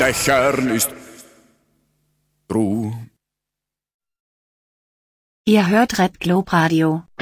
Bechern ist Ruh. Ihr hört Red Globe Radio.